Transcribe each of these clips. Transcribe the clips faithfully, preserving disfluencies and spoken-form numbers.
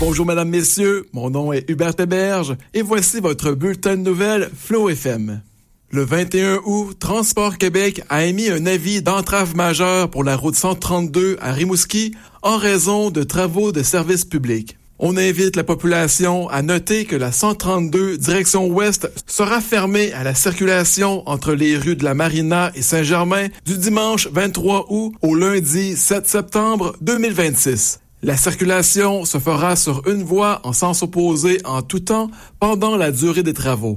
Bonjour mesdames, messieurs, mon nom est Hubert Héberge et voici votre bulletin de nouvelles Flow F M. Le vingt et un août, Transport Québec a émis un avis d'entrave majeure pour la route cent trente-deux à Rimouski en raison de travaux de service public. On invite la population à noter que la cent trente-deux direction ouest sera fermée à la circulation entre les rues de la Marina et Saint-Germain du dimanche vingt-trois août au lundi sept septembre deux mille vingt-six. La circulation se fera sur une voie en sens opposé en tout temps pendant la durée des travaux.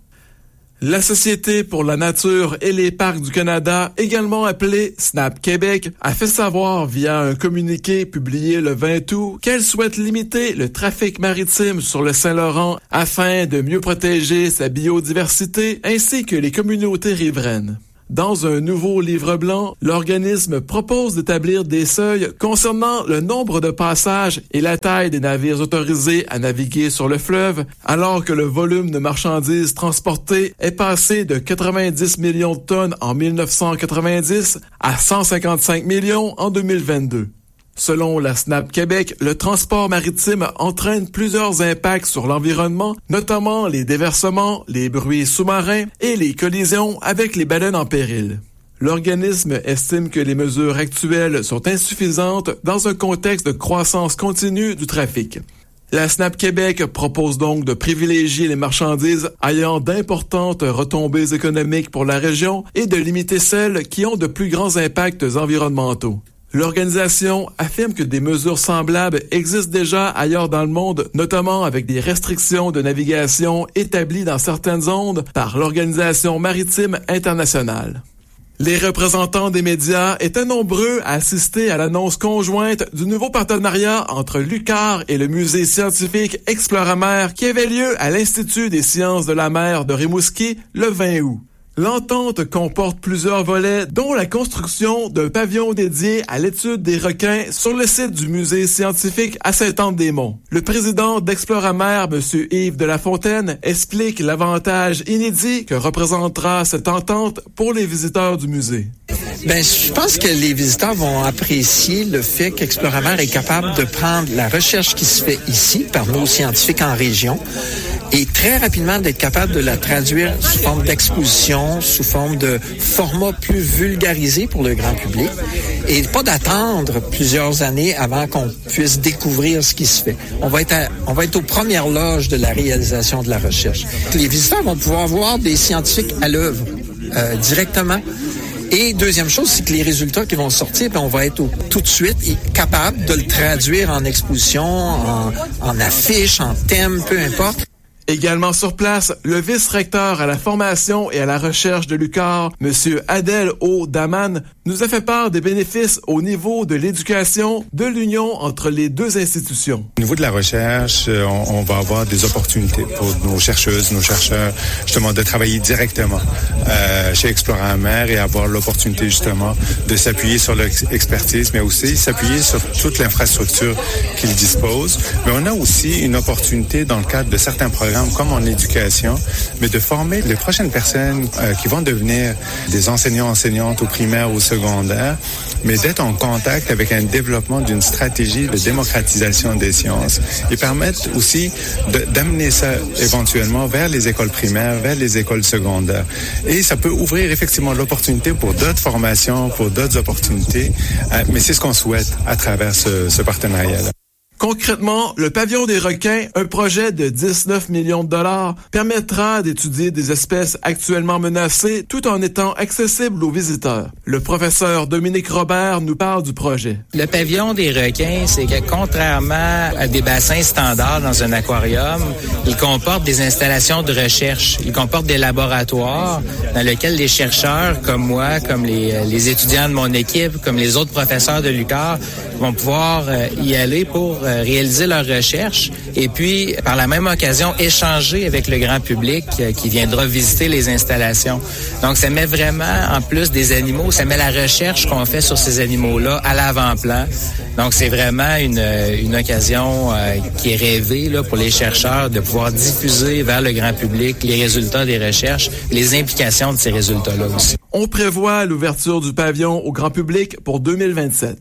La Société pour la nature et les parcs du Canada, également appelée SNAP Québec, a fait savoir via un communiqué publié le vingt août qu'elle souhaite limiter le trafic maritime sur le Saint-Laurent afin de mieux protéger sa biodiversité ainsi que les communautés riveraines. Dans un nouveau livre blanc, l'organisme propose d'établir des seuils concernant le nombre de passages et la taille des navires autorisés à naviguer sur le fleuve, alors que le volume de marchandises transportées est passé de quatre-vingt-dix millions de tonnes en mille neuf cent quatre-vingt-dix à cent cinquante-cinq millions en deux mille vingt-deux. Selon la SNAP Québec, le transport maritime entraîne plusieurs impacts sur l'environnement, notamment les déversements, les bruits sous-marins et les collisions avec les baleines en péril. L'organisme estime que les mesures actuelles sont insuffisantes dans un contexte de croissance continue du trafic. La SNAP Québec propose donc de privilégier les marchandises ayant d'importantes retombées économiques pour la région et de limiter celles qui ont de plus grands impacts environnementaux. L'organisation affirme que des mesures semblables existent déjà ailleurs dans le monde, notamment avec des restrictions de navigation établies dans certaines zones par l'Organisation maritime internationale. Les représentants des médias étaient nombreux à assister à l'annonce conjointe du nouveau partenariat entre l'U Q A R et le musée scientifique Exploramer qui avait lieu à l'Institut des sciences de la mer de Rimouski le vingt août. L'entente comporte plusieurs volets, dont la construction d'un pavillon dédié à l'étude des requins sur le site du musée scientifique à Saint-Anne-des-Monts. Le président d'Exploramer, M. Yves de la Fontaine, explique l'avantage inédit que représentera cette entente pour les visiteurs du musée. Ben, je pense que les visiteurs vont apprécier le fait qu'Exploramer est capable de prendre la recherche qui se fait ici par nos scientifiques en région et très rapidement d'être capable de la traduire sous forme d'exposition, sous forme de format plus vulgarisé pour le grand public et pas d'attendre plusieurs années avant qu'on puisse découvrir ce qui se fait. On va être à, on va être aux premières loges de la réalisation de la recherche. Les visiteurs vont pouvoir voir des scientifiques à l'œuvre euh, directement. Et deuxième chose, c'est que les résultats qui vont sortir, ben on va être au, tout de suite capable de le traduire en exposition, en, en affiche, en thème, peu importe. Également sur place, le vice-recteur à la formation et à la recherche de l'U Q A R, M. Adel O. Daman, nous a fait part des bénéfices au niveau de l'éducation de l'union entre les deux institutions. Au niveau de la recherche, on, on va avoir des opportunités pour nos chercheuses, nos chercheurs, justement, de travailler directement euh, chez Exploramer et avoir l'opportunité, justement, de s'appuyer sur leur expertise, mais aussi s'appuyer sur toute l'infrastructure qu'ils disposent. Mais on a aussi une opportunité dans le cadre de certains programmes comme en éducation, mais de former les prochaines personnes euh, qui vont devenir des enseignants, enseignantes au primaire ou au secondaire, mais d'être en contact avec un développement d'une stratégie de démocratisation des sciences et permettre aussi de, d'amener ça éventuellement vers les écoles primaires, vers les écoles secondaires. Et ça peut ouvrir effectivement l'opportunité pour d'autres formations, pour d'autres opportunités, euh, mais c'est ce qu'on souhaite à travers ce, ce partenariat-là. Concrètement, le pavillon des requins, un projet de dix-neuf millions de dollars, permettra d'étudier des espèces actuellement menacées tout en étant accessible aux visiteurs. Le professeur Dominique Robert nous parle du projet. Le pavillon des requins, c'est que contrairement à des bassins standards dans un aquarium, il comporte des installations de recherche. Il comporte des laboratoires dans lesquels les chercheurs comme moi, comme les, les étudiants de mon équipe, comme les autres professeurs de l'U Q A R vont pouvoir y aller pour réaliser leurs recherches et puis, par la même occasion, échanger avec le grand public qui viendra visiter les installations. Donc, ça met vraiment, en plus des animaux, ça met la recherche qu'on fait sur ces animaux-là à l'avant-plan. Donc, c'est vraiment une, une occasion euh, qui est rêvée là, pour les chercheurs de pouvoir diffuser vers le grand public les résultats des recherches, les implications de ces résultats-là aussi. On prévoit l'ouverture du pavillon au grand public pour deux mille vingt-sept.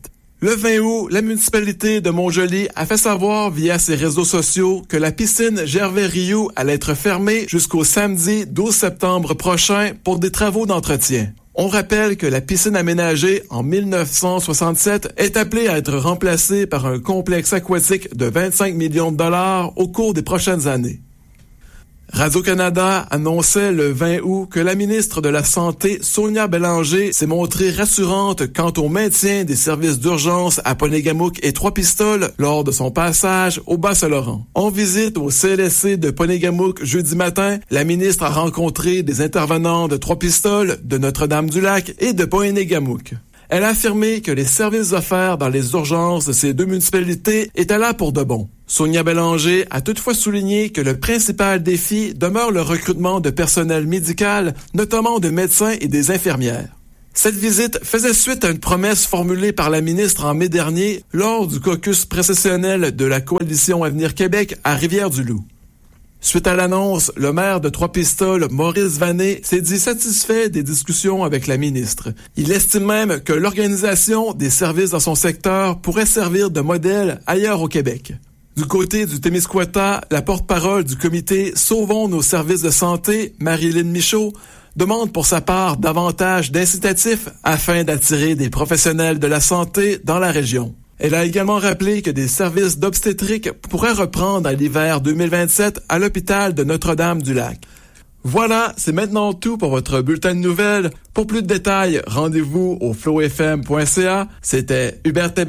Le vingt août, la municipalité de Montjoly a fait savoir via ses réseaux sociaux que la piscine Gervais-Rioux allait être fermée jusqu'au samedi douze septembre prochain pour des travaux d'entretien. On rappelle que la piscine aménagée en mille neuf cent soixante-sept est appelée à être remplacée par un complexe aquatique de vingt-cinq millions de dollars au cours des prochaines années. Radio-Canada annonçait le vingt août que la ministre de la Santé, Sonia Bélanger, s'est montrée rassurante quant au maintien des services d'urgence à Ponégamouk et Trois-Pistoles lors de son passage au Bas-Saint-Laurent. En visite au C L S C de Ponégamouk jeudi matin, la ministre a rencontré des intervenants de Trois-Pistoles, de Notre-Dame-du-Lac et de Ponégamouk. Elle a affirmé que les services offerts dans les urgences de ces deux municipalités étaient là pour de bon. Sonia Bélanger a toutefois souligné que le principal défi demeure le recrutement de personnel médical, notamment de médecins et des infirmières. Cette visite faisait suite à une promesse formulée par la ministre en mai dernier lors du caucus précessionnel de la Coalition Avenir Québec à Rivière-du-Loup. Suite à l'annonce, le maire de Trois-Pistoles, Maurice Vanet, s'est dit satisfait des discussions avec la ministre. Il estime même que l'organisation des services dans son secteur pourrait servir de modèle ailleurs au Québec. Du côté du Témiscouata, la porte-parole du comité Sauvons nos services de santé, Marilyn Michaud, demande pour sa part davantage d'incitatifs afin d'attirer des professionnels de la santé dans la région. Elle a également rappelé que des services d'obstétrique pourraient reprendre à l'hiver deux mille vingt-sept à l'hôpital de Notre-Dame-du-Lac. Voilà, c'est maintenant tout pour votre bulletin de nouvelles. Pour plus de détails, rendez-vous au flow f m point c a. C'était Hubert Théberge.